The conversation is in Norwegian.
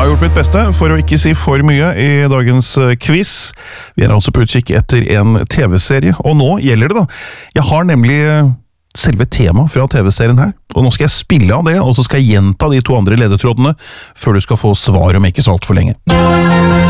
har gjort mitt beste for å ikke si for mye i dagens quiz. Vi altså på utkikk etter en TV-serie, og nå gjelder det da. Jeg har nemlig selve temaet fra TV-serien her, og nå skal jeg spille av det, og så skal jeg gjenta de to andre ledetrådene før du skal få svar om ikke så alt for lenge.